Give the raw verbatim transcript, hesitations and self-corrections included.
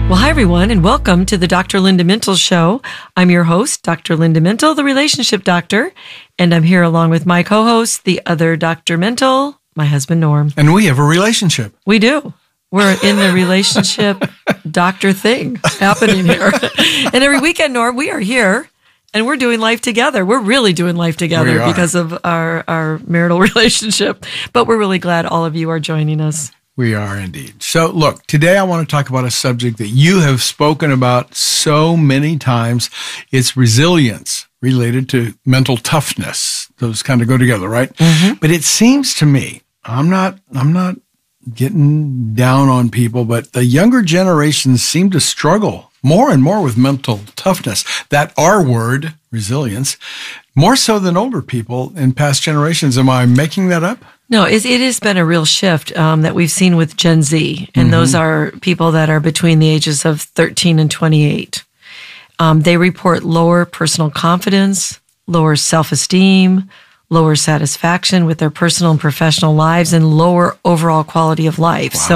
Well, hi, everyone, and welcome to the Doctor Linda Mintle Show. I'm your host, Doctor Linda Mintle, the relationship doctor, and I'm here along with my co-host, the other Doctor Mintle, my husband, Norm. And we have a relationship. We do. We're in the relationship doctor thing happening here. And every weekend, Norm, we are here, and we're doing life together. We're really doing life together because of our, our marital relationship, but we're really glad all of you are joining us. We are indeed. So look, today I want to talk about a subject that you have spoken about so many times. It's resilience related to mental toughness. Those kind of go together, right? Mm-hmm. But it seems to me, I'm not, I'm not getting down on people, but the younger generations seem to struggle more and more with mental toughness. That R word, resilience, more so than older people in past generations. Am I making that up? No, it, it has been a real shift um, that we've seen with Gen Z, and mm-hmm. those are people that are between the ages of thirteen and twenty-eight. Um, they report lower personal confidence, lower self-esteem, lower satisfaction with their personal and professional lives, and lower overall quality of life. Wow.